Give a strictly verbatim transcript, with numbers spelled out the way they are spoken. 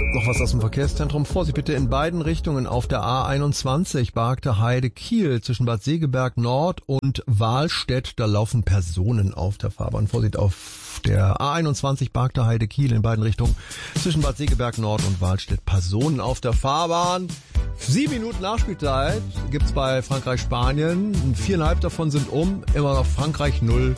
Noch was aus dem Verkehrszentrum. Vorsicht bitte in beiden Richtungen auf der A einundzwanzig, Bargte Heide Kiel, zwischen Bad Segeberg Nord und Wahlstedt. Da laufen Personen auf der Fahrbahn. Vorsicht auf der A einundzwanzig, Bargte Heide Kiel in beiden Richtungen, zwischen Bad Segeberg Nord und Wahlstedt. Personen auf der Fahrbahn. Sieben Minuten Nachspielzeit gibt's bei Frankreich-Spanien. Viereinhalb davon sind um. Immer noch Frankreich null,